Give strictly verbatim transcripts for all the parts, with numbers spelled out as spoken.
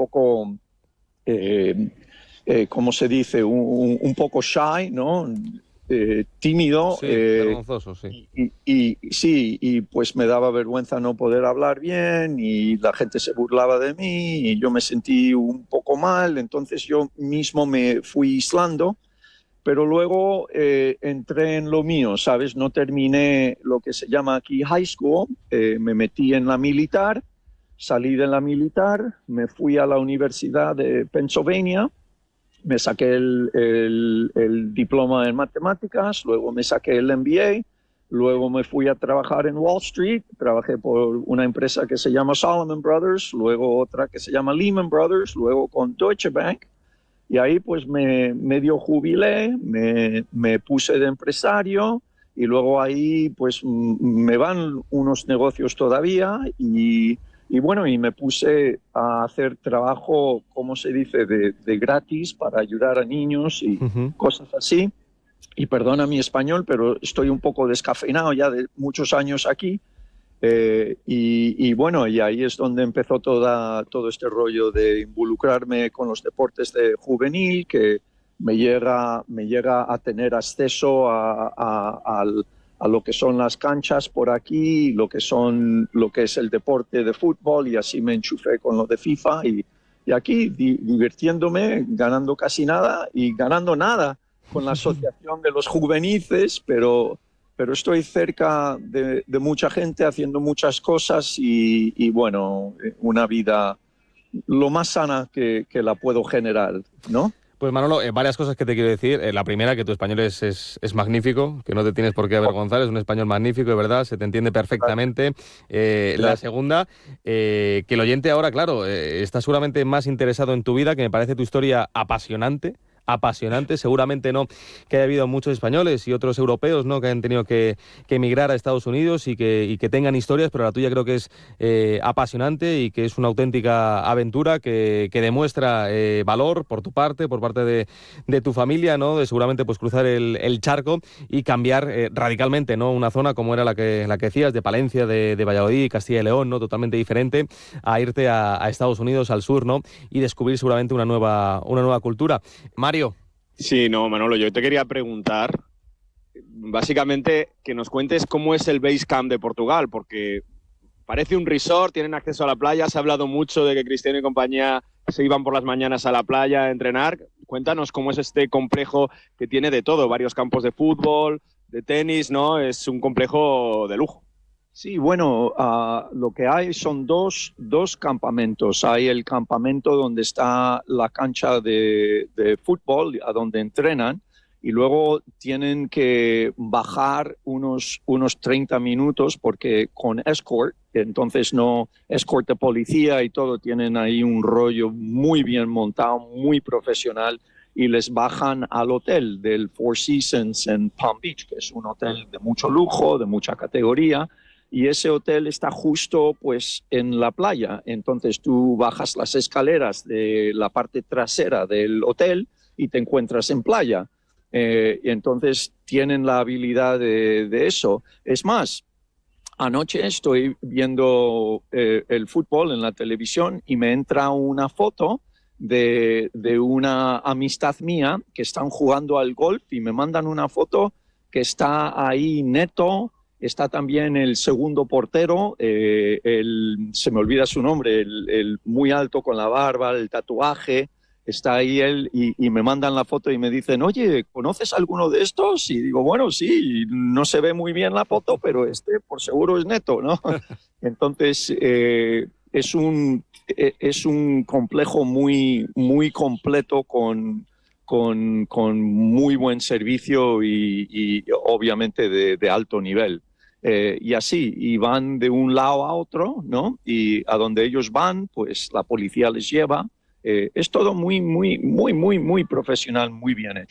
poco, eh, eh, ¿cómo se dice? Un, un poco shy, ¿no? Eh, tímido. Sí, eh, vergonzoso, sí. Y, y, y sí, y pues me daba vergüenza no poder hablar bien y la gente se burlaba de mí y yo me sentí un poco mal, entonces yo mismo me fui aislando, pero luego eh, entré en lo mío, ¿sabes? No terminé lo que se llama aquí high school, eh, me metí en la militar, salí de la militar, me fui a la Universidad de Pennsylvania. Me saqué el, el, el diploma en matemáticas, luego me saqué el M B A, luego me fui a trabajar en Wall Street, trabajé por una empresa que se llama Salomon Brothers, luego otra que se llama Lehman Brothers, luego con Deutsche Bank, y ahí pues me medio jubilé, me, me puse de empresario, y luego ahí pues me van unos negocios todavía, y... Y bueno, y me puse a hacer trabajo, ¿cómo se dice?, de, de gratis para ayudar a niños y Uh-huh. cosas así. Y perdona mi español, pero estoy un poco descafeinado ya de muchos años aquí. Eh, y, y bueno, y ahí es donde empezó toda, todo este rollo de involucrarme con los deportes de juvenil, que me llega, me llega a tener acceso a, a, al a lo que son las canchas por aquí, lo que son lo que es el deporte de fútbol, y así me enchufé con lo de FIFA y, y aquí di, divirtiéndome, ganando casi nada y ganando nada con la asociación de los juveniles, pero, pero estoy cerca de, de mucha gente haciendo muchas cosas y, y bueno, una vida lo más sana que, que la puedo generar, ¿no? Pues Manolo, eh, varias cosas que te quiero decir. Eh, la primera, que tu español es, es, es magnífico, que no te tienes por qué avergonzar, es un español magnífico, de verdad, se te entiende perfectamente. Eh, la segunda, eh, que el oyente ahora, claro, eh, está seguramente más interesado en tu vida, que me parece tu historia apasionante. apasionante, seguramente no que haya habido muchos españoles y otros europeos, ¿no?, que hayan tenido que, que emigrar a Estados Unidos y que, y que tengan historias, pero la tuya creo que es eh, apasionante y que es una auténtica aventura que, que demuestra eh, valor por tu parte, por parte de, de tu familia, ¿no?, de seguramente pues cruzar el, el charco y cambiar eh, radicalmente, ¿no?, una zona como era la que, la que decías, de Palencia, de, de Valladolid, Castilla y León, ¿no?, totalmente diferente, a irte a, a Estados Unidos, al sur, ¿no?, y descubrir seguramente una nueva, una nueva cultura. Mario. Sí, no, Manolo, yo te quería preguntar, básicamente, que nos cuentes cómo es el base camp de Portugal, porque parece un resort, tienen acceso a la playa, se ha hablado mucho de que Cristiano y compañía se iban por las mañanas a la playa a entrenar. Cuéntanos cómo es este complejo que tiene de todo, varios campos de fútbol, de tenis, ¿no? Es un complejo de lujo. Sí, bueno, uh, lo que hay son dos, dos campamentos. Hay el campamento donde está la cancha de, de fútbol, a donde entrenan, y luego tienen que bajar unos, unos treinta minutos porque con escort, entonces no, escort de policía y todo, tienen ahí un rollo muy bien montado, muy profesional, y les bajan al hotel del Four Seasons en Palm Beach, que es un hotel de mucho lujo, de mucha categoría. Y ese hotel está justo pues en la playa, entonces tú bajas las escaleras de la parte trasera del hotel y te encuentras en playa. Eh, y entonces tienen la habilidad de, de eso. Es más, anoche estoy viendo eh, el fútbol en la televisión y me entra una foto de, de una amistad mía que están jugando al golf y me mandan una foto que está ahí Neto. Está también el segundo portero, eh, el, se me olvida su nombre, el, el muy alto con la barba, el tatuaje. Está ahí él y, y me mandan la foto y me dicen, oye, ¿conoces alguno de estos? Y digo, bueno, sí, no se ve muy bien la foto, pero este por seguro es Neto, ¿no? Entonces, eh, es, un, es un complejo muy, muy completo con... Con, con muy buen servicio y, y obviamente de, de alto nivel. Eh, y así, y van de un lado a otro, ¿no? Y a donde ellos van, pues la policía les lleva. Eh, es todo muy, muy, muy, muy, muy profesional, muy bien hecho.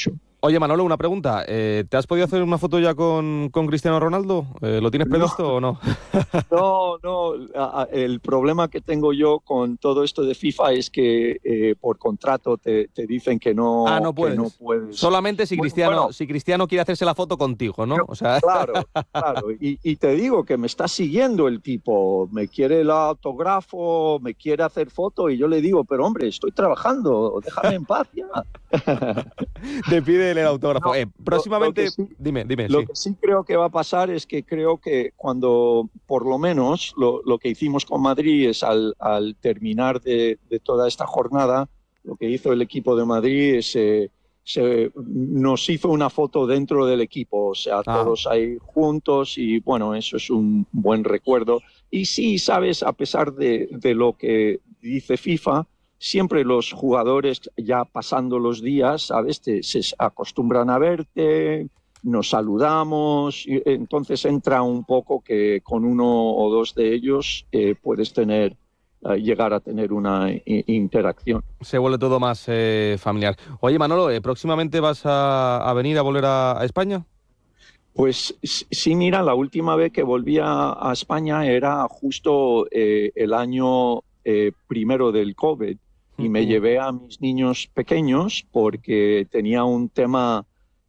Oye, Manolo, una pregunta. Eh, ¿Te has podido hacer una foto ya con, con Cristiano Ronaldo? Eh, ¿Lo tienes previsto no. o no? No, no. El problema que tengo yo con todo esto de FIFA es que eh, por contrato te, te dicen que no, ah, no puedes. que no puedes. Solamente si Cristiano, bueno, si Cristiano quiere hacerse la foto contigo, ¿no? Yo, o sea... Claro, claro. Y, y te digo que me está siguiendo el tipo. Me quiere el autógrafo, me quiere hacer foto y yo le digo, pero hombre, estoy trabajando, déjame en paz ya. Te pide el autógrafo. No, eh, próximamente, lo, lo sí, dime, dime. Lo sí. que sí creo que va a pasar es que creo que cuando, por lo menos, lo, lo que hicimos con Madrid es al, al terminar de, de toda esta jornada, lo que hizo el equipo de Madrid es... Eh, se, nos hizo una foto dentro del equipo, o sea, ah. todos ahí juntos y bueno, eso es un buen recuerdo. Y sí, sabes, a pesar de, de lo que dice FIFA, siempre los jugadores ya pasando los días, ¿sabes? Te, se acostumbran a verte, nos saludamos, y entonces entra un poco que con uno o dos de ellos eh, puedes tener, eh, llegar a tener una i- interacción. Se vuelve todo más eh, familiar. Oye, Manolo, ¿eh, ¿próximamente vas a, a venir a volver a, a España? Pues sí, mira, la última vez que volví a, a España era justo eh, el año eh, primero del COVID. Y me llevé a mis niños pequeños porque tenía un tema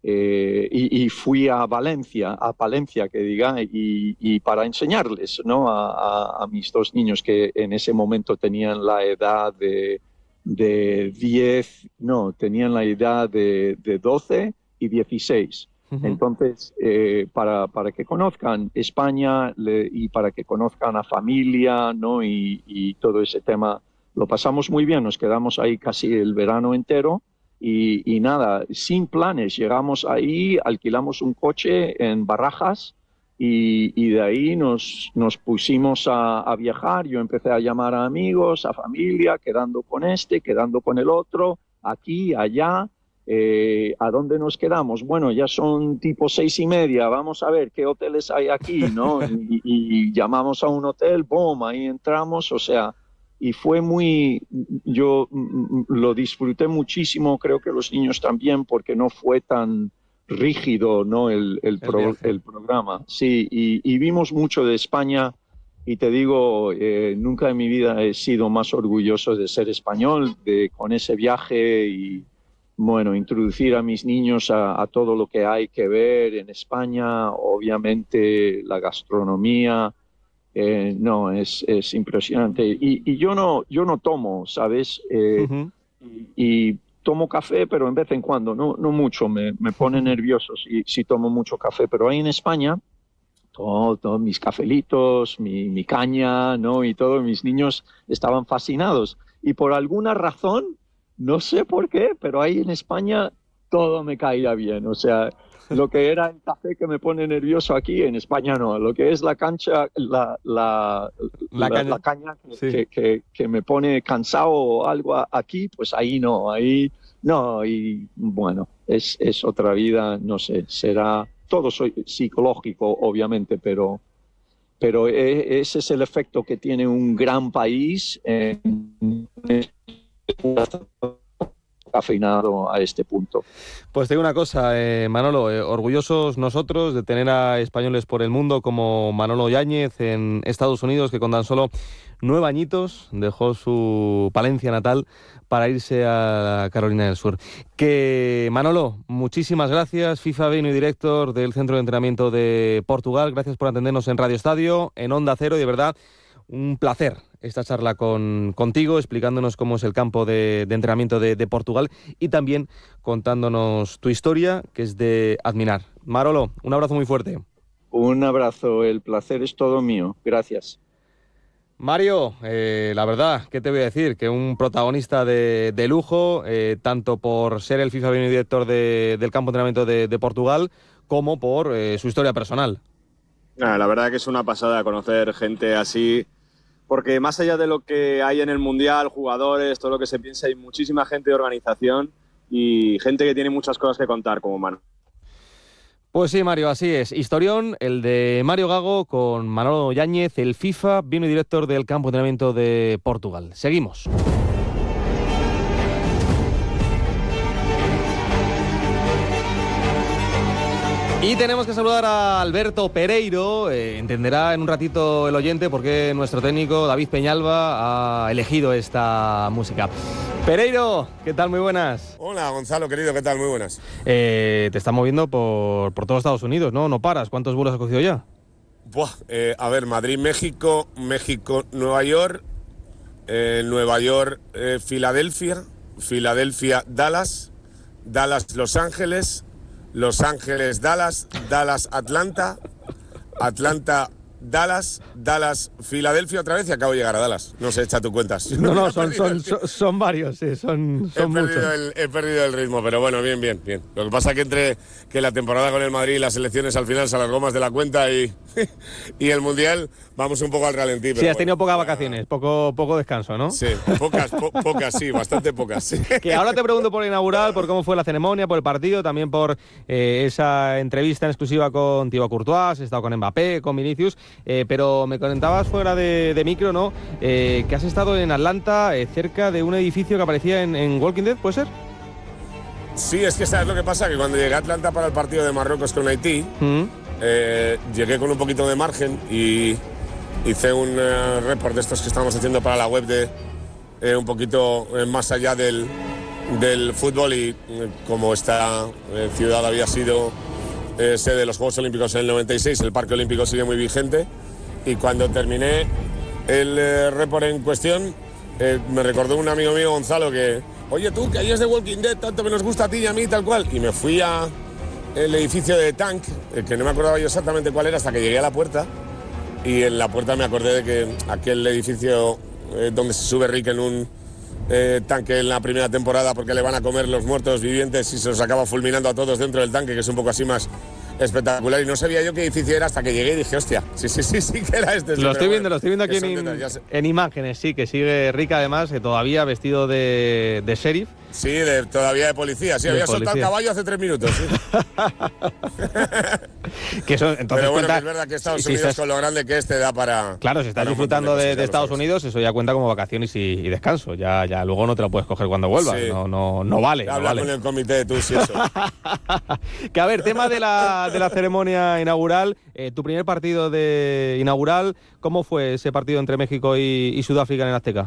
eh, y, y fui a Valencia, a Palencia, que diga, y, y para enseñarles, ¿no? A, a, a mis dos niños que en ese momento tenían la edad de, de diez, no, tenían la edad de, de doce y dieciséis. Uh-huh. Entonces, eh, para, para que conozcan España le, y para que conozcan a familia, ¿no? Y, y todo ese tema. Lo pasamos muy bien, nos quedamos ahí casi el verano entero y, y nada, sin planes. Llegamos ahí, alquilamos un coche en Barajas y, y de ahí nos, nos pusimos a, a viajar. Yo empecé a llamar a amigos, a familia, quedando con este, quedando con el otro, aquí, allá. Eh, ¿A dónde nos quedamos? Bueno, ya son tipo seis y media, vamos a ver qué hoteles hay aquí, ¿no? Y, y, y llamamos a un hotel, boom, ahí entramos, o sea... Y fue muy, yo lo disfruté muchísimo, creo que los niños también, porque no fue tan rígido, ¿no? el, el, pro, el programa. Sí, y, y vimos mucho de España y te digo, eh, nunca en mi vida he sido más orgulloso de ser español, de con ese viaje y, bueno, introducir a mis niños a, a todo lo que hay que ver en España, obviamente la gastronomía. Eh, no, es, es impresionante. Y, y yo no yo no tomo, ¿sabes? Eh, uh-huh. y, y tomo café, pero en vez en cuando, no, no mucho, me, me pone nervioso si, si tomo mucho café. Pero ahí en España, todos todo, mis cafelitos, mi, mi caña, ¿no? Y todos mis niños estaban fascinados. Y por alguna razón, no sé por qué, pero ahí en España todo me caía bien. O sea... Lo que era el café que me pone nervioso aquí, en España no. Lo que es la cancha, la, la, la, la caña, la caña que, sí. que, que, que me pone cansado o algo aquí, pues ahí no, ahí no. Y bueno, es, es otra vida, no sé, será todo soy psicológico, obviamente, pero, pero ese es el efecto que tiene un gran país en cafeinado a este punto. Pues te digo una cosa, eh, Manolo, eh, orgullosos nosotros de tener a españoles por el mundo como Manolo Yáñez en Estados Unidos, que con tan solo nueve añitos dejó su Palencia natal para irse a Carolina del Sur. Que Manolo, muchísimas gracias, FIFA Venue Director del Centro de Entrenamiento de Portugal, gracias por atendernos en Radio Estadio, en Onda Cero, y de verdad un placer esta charla con, contigo, explicándonos cómo es el campo de, de entrenamiento de, de Portugal y también contándonos tu historia, que es de admirar. Manolo, un abrazo muy fuerte. Un abrazo, el placer es todo mío. Gracias. Mario, eh, la verdad, ¿qué te voy a decir? Que un protagonista de, de lujo, eh, tanto por ser el FIFA Venue Director de, del campo de entrenamiento de, de Portugal, como por eh, su historia personal. Ah, la verdad que es una pasada conocer gente así, porque más allá de lo que hay en el Mundial, jugadores, todo lo que se piensa, hay muchísima gente de organización y gente que tiene muchas cosas que contar como Manu. Pues sí, Mario, así es. Historión, el de Mario Gago con Manolo Yáñez, el FIFA Venue Director del campo de entrenamiento de Portugal. Seguimos. Y tenemos que saludar a Alberto Pereiro. Eh, entenderá en un ratito el oyente por qué nuestro técnico David Peñalba ha elegido esta música. Pereiro, ¿qué tal? Muy buenas. Hola, Gonzalo, querido, ¿qué tal? Muy buenas. Eh, te estás moviendo por, por todos Estados Unidos, ¿no? No paras. ¿Cuántos vuelos has cogido ya? Buah, eh, a ver, Madrid, México, México, Nueva York, eh, Nueva York, eh, Filadelfia, Filadelfia, Dallas, Dallas, Los Ángeles, Los Ángeles, Dallas, Dallas, Atlanta, Atlanta, Dallas, Dallas, Filadelfia otra vez y acabo de llegar a Dallas. No sé, echa tu cuentas. No, no, son, son, son, son varios, sí, son, son he, perdido muchos. el, he perdido el ritmo, pero bueno, bien, bien, bien. Lo que pasa es que entre que la temporada con el Madrid y las elecciones al final se alargó más de la cuenta y, y el Mundial vamos un poco al ralentí. Sí, pero has tenido bueno, pocas ya... vacaciones, poco, poco descanso, ¿no? Sí, pocas, po, pocas, sí, bastante pocas. Sí. Que ahora te pregunto por el inaugural, por cómo fue la ceremonia, por el partido, también por eh, esa entrevista en exclusiva con Thibaut Courtois, has estado con Mbappé, con Vinicius, eh, pero me comentabas fuera de, de micro, ¿no? Eh, que has estado en Atlanta, eh, cerca de un edificio que aparecía en, en Walking Dead, ¿puede ser? Sí, es que sabes lo que pasa, que cuando llegué a Atlanta para el partido de Marruecos con Haití, mm. eh, llegué con un poquito de margen y hice un uh, report de estos que estamos haciendo para la web de eh, un poquito eh, más allá del, del fútbol y eh, como esta eh, ciudad había sido eh, sede de los Juegos Olímpicos en el noventa y seis, el Parque Olímpico sigue muy vigente y cuando terminé el eh, report en cuestión eh, me recordó un amigo mío, Gonzalo, que oye tú, que ahí es de Walking Dead, tanto que nos gusta a ti y a mí tal cual, y me fui a el edificio de Tank, eh, que no me acordaba yo exactamente cuál era hasta que llegué a la puerta. Y en la puerta me acordé de que aquel edificio eh, donde se sube Rick en un eh, tanque en la primera temporada porque le van a comer los muertos vivientes y se los acaba fulminando a todos dentro del tanque, que es un poco así más espectacular. Y no sabía yo qué edificio era hasta que llegué y dije, hostia, sí, sí, sí, sí que era este. Lo estoy viendo, lo estoy viendo aquí en, detalles, en imágenes, sí, que sigue Rick además, que todavía vestido de, de sheriff. Sí, de, todavía de policía, sí, de había policía. Soltado el caballo hace tres minutos. Sí. que eso, entonces Pero bueno, cuenta, que es verdad que Estados si, Unidos si estás, con lo grande que este da para... Claro, si estás disfrutando de, de, de Estados Unidos, eso ya cuenta como vacaciones y, y descanso. Ya, ya luego no te lo puedes coger cuando vuelvas, sí. no, no, no vale. Habla no vale. con el comité de tus y eso. Que a ver, tema de la, de la ceremonia inaugural, eh, tu primer partido de inaugural, ¿cómo fue ese partido entre México y, y Sudáfrica en el Azteca?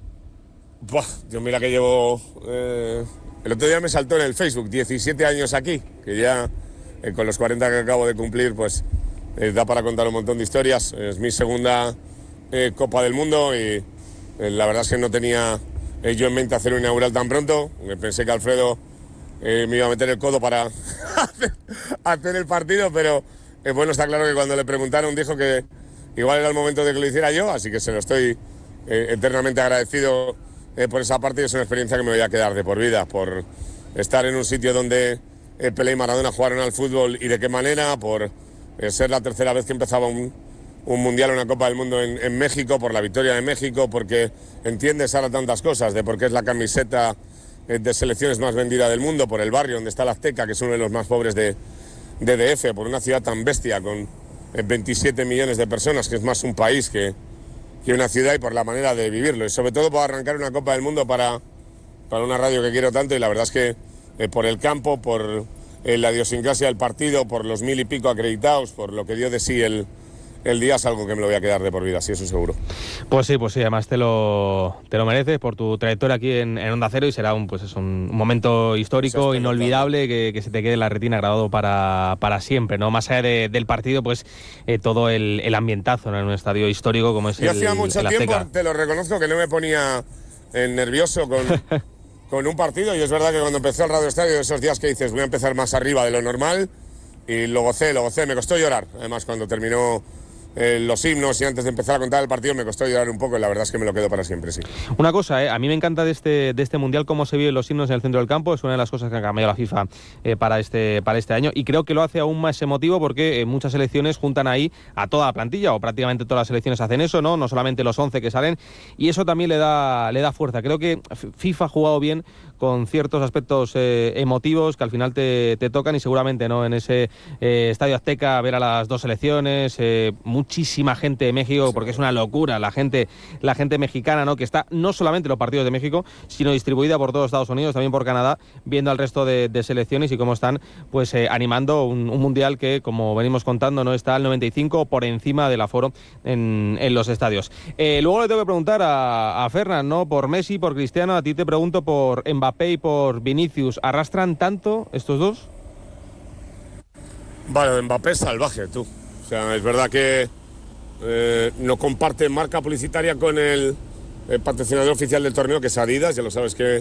Buah, yo mira que llevo... Eh... El otro día me saltó en el Facebook, diecisiete años aquí, que ya eh, con los cuarenta que acabo de cumplir, pues eh, da para contar un montón de historias. Es mi segunda eh, Copa del Mundo y eh, la verdad es que no tenía eh, yo en mente hacer un inaugural tan pronto. Pensé que Alfredo eh, me iba a meter el codo para hacer, hacer el partido, pero eh, bueno, está claro que cuando le preguntaron dijo que igual era el momento de que lo hiciera yo, así que se lo estoy eh, eternamente agradecido. Eh, por esa parte es una experiencia que me voy a quedar de por vida, por estar en un sitio donde eh, Pelé y Maradona jugaron al fútbol y de qué manera, por eh, ser la tercera vez que empezaba un, un Mundial o una Copa del Mundo en, en México, por la victoria de México, porque entiendes ahora tantas cosas, de por qué es la camiseta eh, de selecciones más vendida del mundo, por el barrio donde está la Azteca, que es uno de los más pobres de, de D F, por una ciudad tan bestia con eh, veintisiete millones de personas, que es más un país que... que una ciudad y por la manera de vivirlo y sobre todo por arrancar una Copa del Mundo para, para una radio que quiero tanto y la verdad es que eh, por el campo, por eh, la idiosincrasia del partido, por los mil y pico acreditados, por lo que dio de sí el, el día es algo que me lo voy a quedar de por vida, sí, eso seguro. Pues sí, pues sí, además te lo, te lo mereces por tu trayectoria aquí en, en Onda Cero y será un, pues es un, un momento histórico, pues inolvidable, que, que se te quede en la retina grabado para, para siempre, ¿no? Más allá de, del partido, pues eh, todo el, el ambientazo, ¿no? En un estadio histórico como es Yo el hacía mucho el tiempo, Azteca. Te lo reconozco, que no me ponía eh, nervioso con, con un partido y es verdad que cuando empezó el Radio Estadio, esos días que dices voy a empezar más arriba de lo normal y lo gocé, lo gocé, me costó llorar, además cuando terminó... Eh, los himnos y antes de empezar a contar el partido me costó llorar un poco y la verdad es que me lo quedo para siempre, sí. Una cosa, eh, a mí me encanta de este, de este Mundial cómo se viven los himnos en el centro del campo, es una de las cosas que ha cambiado la FIFA eh, para, este, para este año y creo que lo hace aún más emotivo porque eh, muchas selecciones juntan ahí a toda la plantilla o prácticamente todas las selecciones hacen eso, ¿no? No solamente los once que salen y eso también le da, le da fuerza. Creo que FIFA ha jugado bien con ciertos aspectos eh, emotivos que al final te, te tocan y seguramente, ¿no? En ese eh, Estadio Azteca ver a las dos selecciones, eh, mucho muchísima gente de México, porque es una locura la gente, la gente mexicana, ¿no? Que está no solamente en los partidos de México, sino distribuida por todo Estados Unidos, también por Canadá, viendo al resto de, de selecciones y cómo están pues eh, animando un, un mundial que, como venimos contando, no está al noventa y cinco por encima del aforo en, en los estadios. Eh, luego le tengo que preguntar a, a Fernan, ¿no? Por Messi, por Cristiano, a ti te pregunto por Mbappé y por Vinicius. ¿Arrastran tanto estos dos? Bueno, Mbappé es salvaje, tú. O sea, es verdad que eh, no comparte marca publicitaria con el, el patrocinador oficial del torneo, que es Adidas. Ya lo sabes que